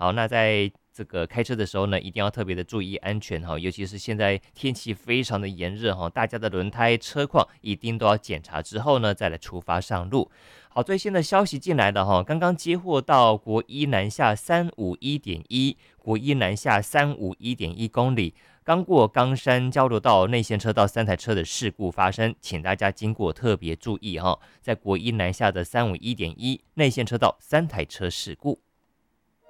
好，那在这个开车的时候呢，一定要特别的注意安全哈，尤其是现在天气非常的炎热哈，大家的轮胎、车况一定都要检查之后呢，再来出发上路。好，最新的消息进来的哈，刚刚接获到国一南下351.1，国一南下351.1公里。刚过冈山交流道内线车道3台车的事故发生，请大家经过特别注意哈，在国一南下的351.1内线车道3台车事故。